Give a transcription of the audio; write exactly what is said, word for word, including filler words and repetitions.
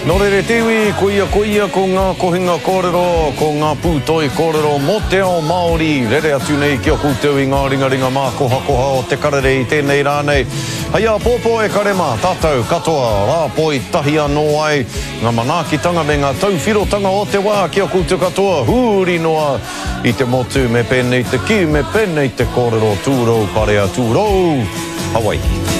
No re tewi, kuia kuia ko ngā kohinga kōrero, ko ngā pūtoi kōrero, mo te ao Māori, rere atu nei ki o kūteu i ngā ringa ringa mā koha koha o te karere i tēnei rānei. Haia pōpō e karema, tātou, katoa, rāpoi, tahi anō ai, ngā manaakitanga me ngā tauwhirotanga o te wā ki o kūteu katoa, hūri noa i te motu me pēnei te ki, me pēnei te kōrero tūrou, parea tūrou, Hawaii.